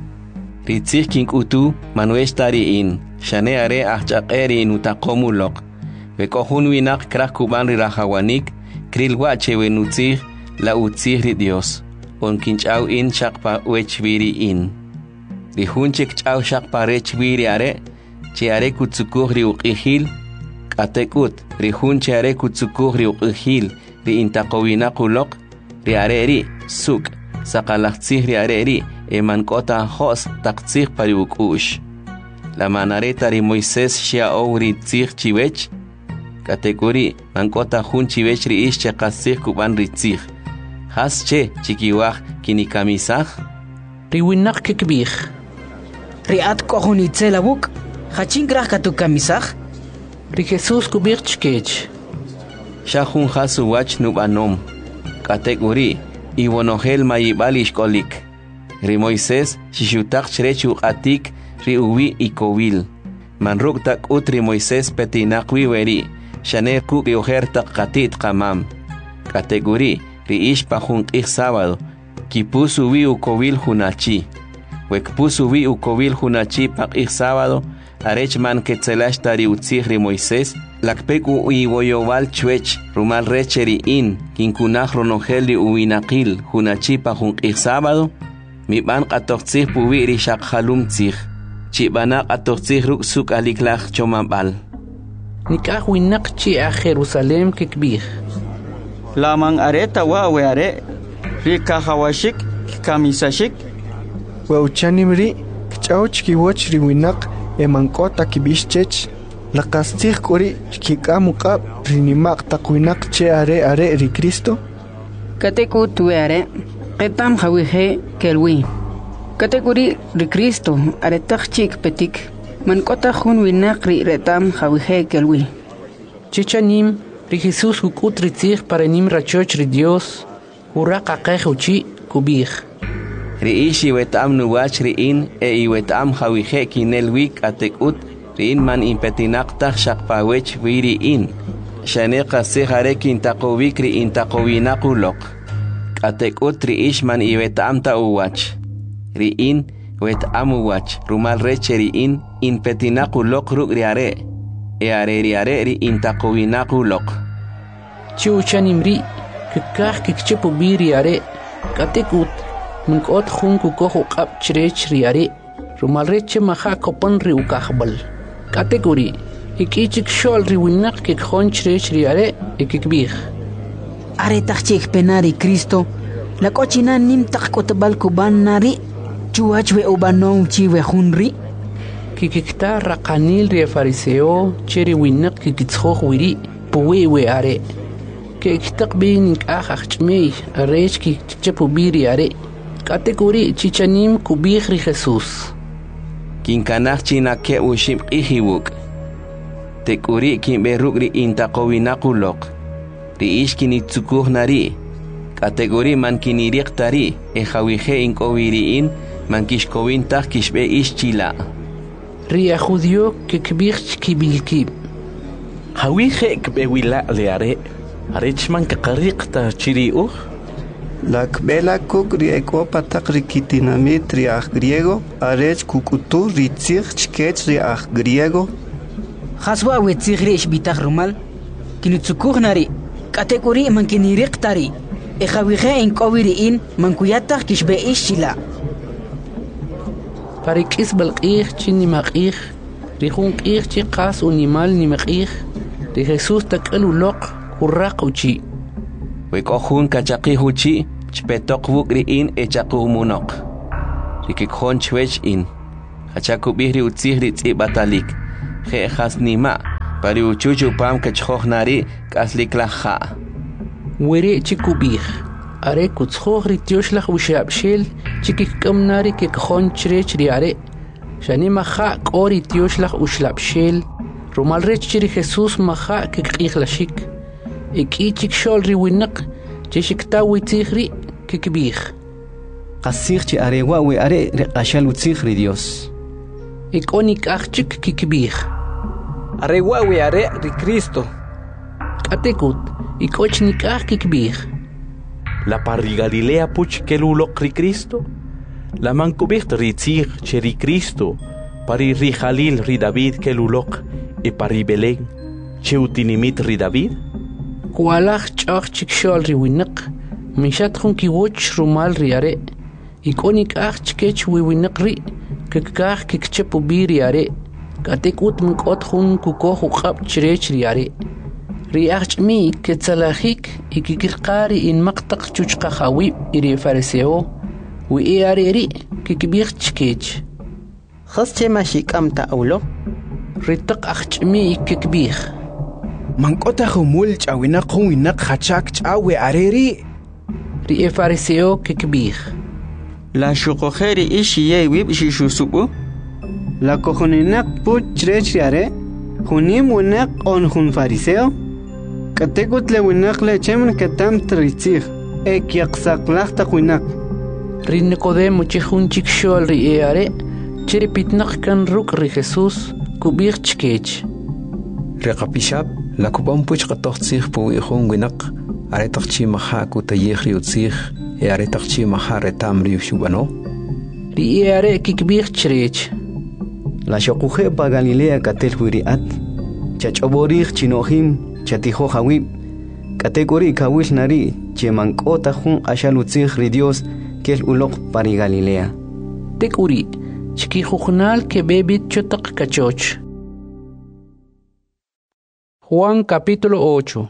Ritzih kinkutu manuesh tari in. Shane are achaqeri in utakomulok. Vekohun winak krak kuban ri rahawanik. Kril wache wenutzih la utzih ri Dios. On kinchau in shakpa wechviri in. Ri hunchik chau shakpa rechviri are. Che are kutsukuh ri uqihil. Katekut ri hunche are kutsukuh ri uqihil. Ri intaqowinakulok. Ri are ri suk. Sakalachtzih ri are ri. Eman kota hos taktzih pari ukush. La manareta ri Moisés shia ou ri tzih chiwech. Katekuri mankota hun chiwech ri ish che qatzih kuban ri tzih. Has che chikiwaj kinikamisaj. Ri winaq kikbij. Ri at kohunitzel abuk. Hachin graj katu kamisaj. Ri Jesús kubij chkech. Shahun hasu wach nubanom. Katekuri iwonogel mayibalish kolik. Ri Moisés shishutak chrechu atik ri uwi ikowil. Manruk tak utri Moisés petinakwi weri. Shane kuk yohertak katit kamam. Kategori ri ish pahun ik sábado. Kipusu wi ukowil hunachi. Wekpusu wi ukowil hunachi pak ik sábado. Arech man ketzelash tari utzih ri Moisés. Lakpeku iwoyowal chwech rumal recheri in. Kinkunaj ronogeli uwinakil hunachi pahun ik sábado. Mi ban qatoqtzih puwi ri shakhalum tzih. Chibana qatoqtzih ruk suk aliklaj chomabal. Nikaj winaq chi a Jerusalem kikbij. Laman areta wa we are. Ri kahawashik kamisashik. Wauchanim ri kchauch kiwoch ri winaq emankota kibishchech. Laqastih kuri kikamuqab rinimaq taqwinaq che are are ri Cristo. Katekut we are. Ketam hawije kelwi. Kategori ri Cristo aretak chik petik. Mankota hun winaq ri retam hawije kelwi. Chichanim ri Jesús kukut ritzih para nim rachoch ri Dios. Uraq aqej uchi kubij. Ri ishi wetam nuwach ri in e iwetam hawije kinelwik atekut ri in man impetinaqtaj shaqpawech wiri in. Shane qasih are kintaqowik ri intaqowinakulok. Atekut ri ish man iwetam ta uwach. Ri in wetam uwach. Rumal reche ri in impetinakulok ruk ri are. E are ri are ri intaqowinakulok. Chiuchanim ri kikaj kikchepu bi ri are. Katekut minkot hun kukoh uqab chrech ri are. Rumal reche maha kopan ri ukajbal. Kategori ikichik shol ri winaq kikjon chrech ri are e kikbij. Are takchik penari Cristo. La cochina nim takotbal kuban nari. Chuach we ubanon chi we hunri. Kikikta raqanil ri fariseo cheri winaq kikitskho wiri puwe we are. Kiktak bin akachmei arech kikchepu biri are. Kategori chichanim kubij ri Jesús. Kinkanaj china ke ushim ihiwuk. Tekuri kinberuk ri intaqowinakulok. Ri ish kinitsukuh nari. Kategori man kiniriq tari. E hawije inkowiri in. Man kishkowin tak kishbe ish chila. Ri a judío kikbij kibilkib. Hawije kbewila le are. Arech man kaqariq ta chiriuh. La kbela kuk rieko patak rikitinamit riach griego. Arech kukutu ritzich chkech riach griego. Haswa we tzigrish bitach rumal. Kinutsukuh nari. Kategori man kiniriq tari. E hawije inkowiri in man kuyatak kishbe ish chila. Parikis balqih chini maqih. Rihun qih chi qas unimal ni maqih. Ri Jesús tak'alu loq urraq uchi. Wekojun kachaqi huchi chpetok wuk ri in echaku munok. Rikikjon chwech in. Hachaku bihri utzih ri tzi batalik. Je hasnima. Pari uchuchu pam kachjoj nari kaslik laja. Were chikubih. Are kutzjoj ri tioshlah ushabshel chikikam nari kikjon chrech ri are. Shani maja kori tioshlah ushlabshel. Rumal rech chiri Jesús maja kikijlashik. Iki chikshol ri winak chishikta witzihri kikbih. Qasir chi are wa we are reqashal utzihri Dios. Ikonik achchik kikbih. Are wa we are ri Cristo. Katekut ikochnik ach kikbih. La parri Galilea puch kelulok ri Cristo. La mankubicht ri tzih cheri Cristo. Pari ri Jalil ri David kelulok. E pari Belén che utinimit ri David. Kualach chach chikshol ri winak. Mishat khun ki woch rumal ri are. Ikonik ach chkech wi winak ri. Kikach kikchepu bi ri are. Katek ut mkot khun kuko khab chrech ri are. Ri ach mi ketsalahik ikikirqari in maqtaq chuchqa khawib iri fariseo. Wi e are ri kikbir chkech. Khas che mashik am ta'awlo. Ritaq achmi kikbih. Mankota khumul chawina khumina khachak chawe areri. Ri e fariseo kikbih. La shukojeri ishi ye wib ishi shusubu. La kohoninak put chrech yare. Hunim winak on hun fariseo. Katekut le winak le chemen katam tritzig. Ek yaqsaqlaq taqwinak. Ri Nicodemo chihun chikshol ri e are. Chiri pitnak kan ruk ri Jesús. Kubir chkech. Reqapishab la kubam puch qatoqtsih pu ihun winak are taqchi maha ku taykhri utsih e are taqchi maha retam ri shubano. Ri e are kikbir chrech. La shokuje pa Galilea katel wiriat. Chachoborih chinohim chatijo hawib. Kategori kawil nari chemankota hun ashalutzih ri Dios kel ulok pari Galilea. Tekuri Chiki jujnal que bebit chotak kachoch. Juan capítulo ocho.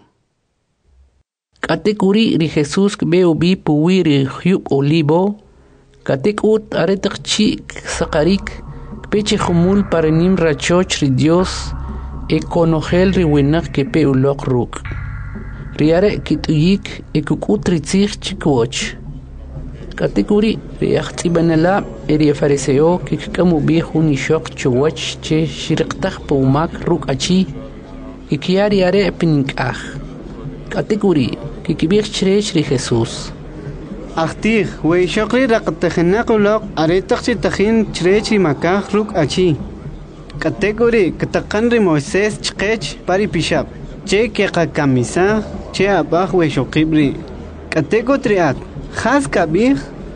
Katekuri ri Jesús beu bi puwiri hyub olivo. Katekut aretak chi sakarik. Peche jumul parenim rachoch ri Dios. E konogel ri winak que peu lok ruk. Riare kituyik e kukut ritzich chikwoch. Kategori reaxti banala eri fariseo kikamu bihu ni shok chuwach che shiriqtaq pumak ruk achi ikiari are pinkah. Kategori kikibir chrech ri Jesús. Achtig we shokri raqtaxnaqulok are taqsi taxin chrech ri makah ruk achi. Kategori kataqan ri Moisés chqech pari pishab. Che ke kamisa che abah we shokibri. Kategori Khas kabir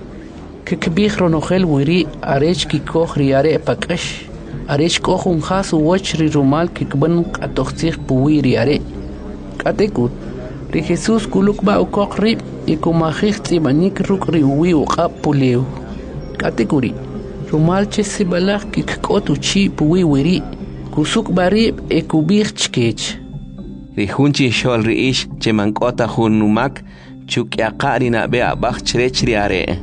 kikbih ronogel wiri arech kikoh riare pakash arech kohun khas wach ri rumal kikban atoxtih puwiri are katekut ri Jesús kuluk ba ukok rib ikumahih tibanik ruk ri uwi uqab puleu katekuri rumal che sibalak kikot uchi puwi wiri kusuk barib ekubih chkech ri hunchi shol ri ish che mankota hunumak chuk yaqari na be abach chrech ri are.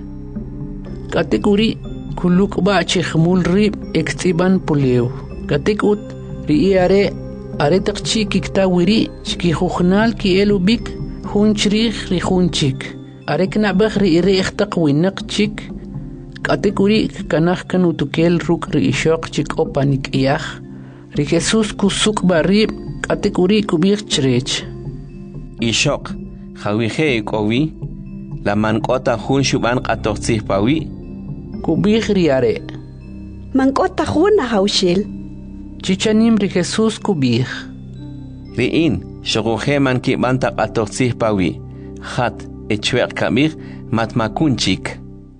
Kategori kuluk ba chkhmul rib ektiban puleu. Katekut ri are are taqchi kikta wiri chki khukhnal ki elubik hunchrik ri hunchik. Are kna bakh ri ri ikhtaq winak chik. Kategori kanakh kanu tukel ruk ri ishaq chik opanik iyakh. Ri Jesús kusuk ba rib kategori kubir chrech. Ishaq Khawije kowi la mankota hun shuban qatoqtsih pawi kubih riare mankota hun haushil chichanim ri Jesús kubih ri in shoguje man ki banta qatoqtsih pawi khat echwer kamir matmakunchik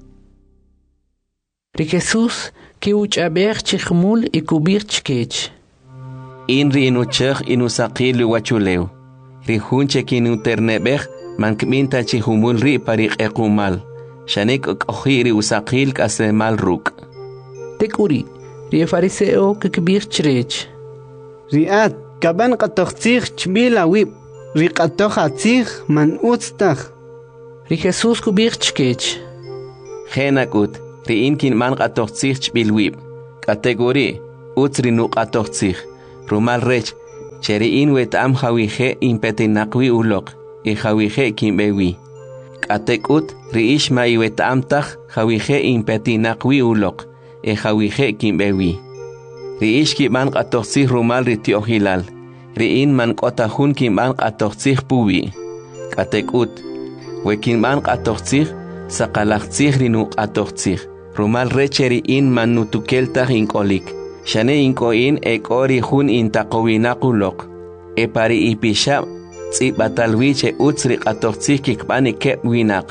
ri Jesús ki uchaber chikhmul ikubir chkech in ri inuchakh inusaqil wachuleu ri hunche kinu ternebeh man kminta chi humul ri pariq equmal shanik okhiri usaqil kasemal ruk tekuri ri fariseo kikbir chrech riat kaban qatoxtih chbila wib riqatoq atzij man utztaj. Ri Jesús kubich chkech. Genakut, ri inkin man qatoqtzij chbilwib. Kategori, utz ri nuqatoqtzij. Rumal rech, cheri in wetam hawije impetinaqwi ulok. I hawije kimbewi. Katekut, ri ishma i wetam taj hawije impetinaqwi ulok. I hawije kimbewi. Ri ishki man qatoqtzij rumal ri tiohilal. Ri in man qotahun kim man qatoqtzij puwi. Katekut, wekin man qatoqtzij saqalaqtzij ri nuqatoqtzij. Rumal recheri in man nutukeltaj inkolik. Shane inkoin ekori hun intaqowinaqulok. E pari ipishab tsibatalwiche utsri qatoqtzij kikbani kep winaq.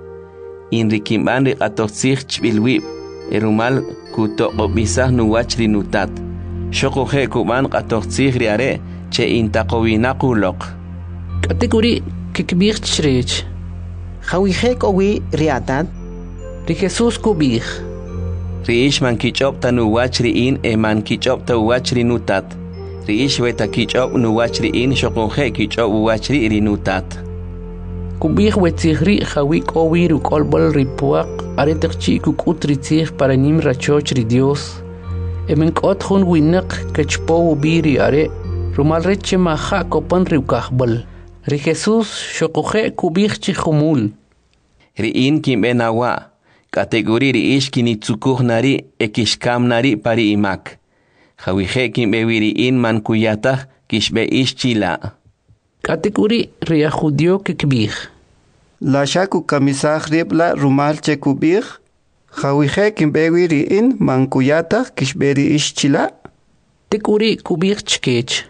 In rikimban ri qatoqtzij chbilwib. E rumal kutoqobisaj nuwach ri nutat. Shoqoje kuban qatoqtzij ri are che intaqowinaqulok. Kategori kikbich chrech. Hawije kowi riatat. Ri Jesús kubich. Ri ish man kichop ta nuwach ri in e man kichop ta uwach ri nutat. Ri ish weta kichop nuwach ri in shoqoje kichop uwach ri ri nutat. Kubich wetzihri hawi kowi ru kolbol ri puaq aretakchi kukut ri tzih para nim rachoch ri Dios. E men kot hun winak kachpo ubi ri are rumal reche maha kopan ri ukahbol. Ri Jesús shoqoje kubich chi humul. Ri in kim benawa. Kategori ri ish kinitsukuj nari ekishkam nari pari imak. Hawije kim bewiri in man kuyatah kishbe ish chila. Kategori ri a judio kikbich. La shaku kamisaj ribla rumal chekubich. Hawije kim bewiri in man kuyatah kishberi ish chila. Tekuri kubich chkech.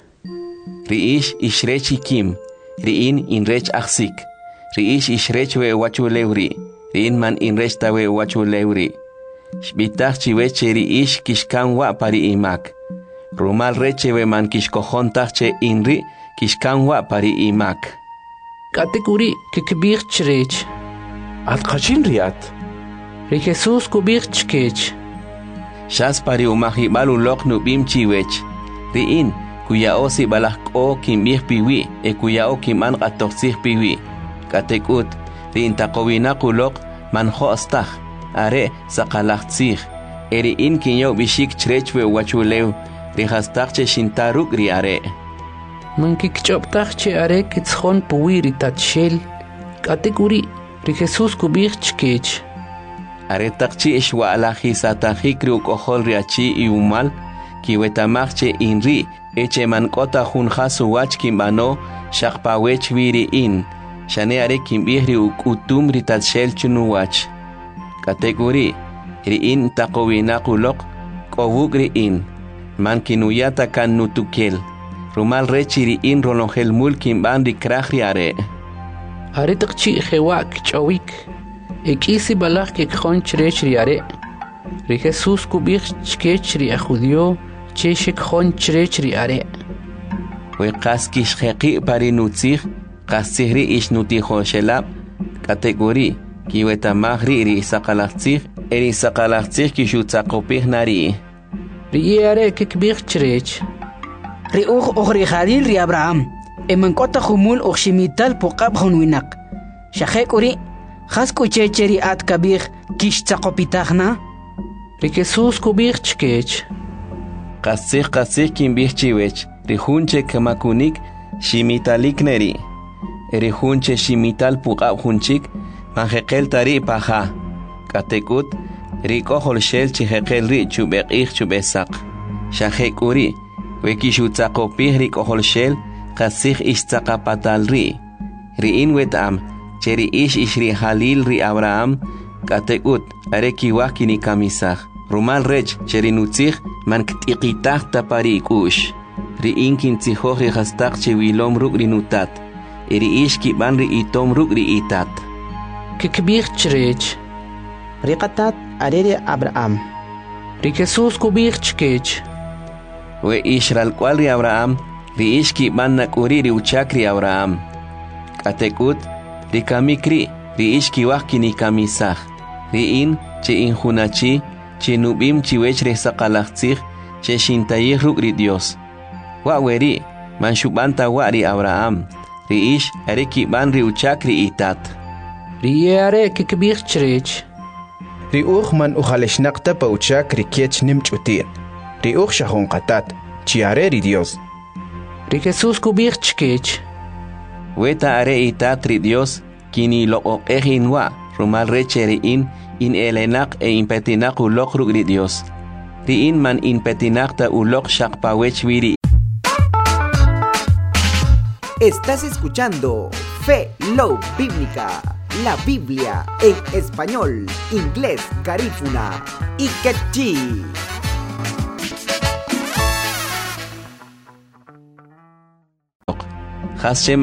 Ri ish ishrechi kim. Ri in inrech aksik. Ri ish ishrech we wachu lewri. Rin man inrech tawe wachu lewri. Shbitach chiweche ri ish kishkan wa pari imak. Rumal reche we man kishkojontach che inri kishkan wa pari imak. Kategori kikbich chrech. At qachin riat. Ri Jesús kubich chkech. Shas pari umahibal ulok nubim chiwech. Ri in kuya osi balak o kimbich piwi e kuya o kiman qatoqtzij piwi. Katekut ri intaqowinaqulok manjo astaj are saqalaqtzij. Eri in kinyo bishik chrechwe wachulew ri hastaq che shintaruk ri are. Man kikchoptaj che are kitzjon puwi ri tatshel. Kategori ri Jesús kubich chkech. Are taqchi ishwa alaji satajik ri ukohol ri achi i umal kiwetamaj che inri eche man kota junja suwach kimbano shaqpawech wiri in. Shane are kimbihri ukutum ri tatshel chunuwach. Kategori ri in taqowinaqulok kowuk ri in. Man kinuyata kan nutukel. Rumal rechi ri in rolongel mul kimban ri kraj ri are. Are taqchi jewak chawik. Ekisi balak kekjon chrech ri are. Ri Jesús kubich chkech ri a judio che shekjon chrech ri are. We qaskish jeqi pari nutzij. Qasihri ish nutijo shelab. Kategori kiwetamahri ri saqalaqtzij eri saqalaqtzij kishutzaqopij nari. Ri are kikbich chrech. Ri uj uj Khalil ri Abraham. E man kota humul uj shimital puqab hunwinak. Shaqek uri khas kuchecheri at kabich kish tzaqopitagna. Ri Jesús kubich chkech. Qasih qasih kimbich chiwech. Ri hunche kamakunik shimitalik neri. Eri hunche shimital puqab hunchik manjeqel tari paja. Katekut ri kohol shel chijeqel ri chubeqij chubesaq. Shajek uri wekishutzaqopij ri kohol shel qasih ishtzaqapatal ri. Ri in wetam cheri ish ishri halil ri Abraham. Katekut are kiwaj kinikamisaj. Rumal rech cheri nutzij man ktiqitaj tapari ikush. Ri in kintzijoj ri hastaq chewilom ruk ri nutat. Eri ish kiban ri itom ruk ri itat. Kikbich chrech. Ri qatat areri Abraham. Ri Jesús kubich chkech. We ishral kwal ri Abraham. Ri ish kiban nakuri ri uchak ri Abraham. Katekut ri kamikri ri ish kiwaj kinikamisaj. Ri in che injunachi che nubim chiwech ri saqalaqtzij che shintayij ruk ri Dios. Wa weri man shubanta wa ri Abraham. riish are kiban ri uchak ri itat Riare kikbir chrech ri uj man ujaleshnaqta pa uchak ri kiech nimchutin ri uj shahon qatat chiare ri Dios Ri Jesús kubir chkech Weta are itat ri Dios kini lo ejinwa rumal recheri in in elenak e impetinak ulok rug ri Dios ri in man impetinak ta ulok shakpawech wiri. Estás escuchando Fe Love Bíblica, la Biblia en español, inglés, garífuna y quechí. Hashem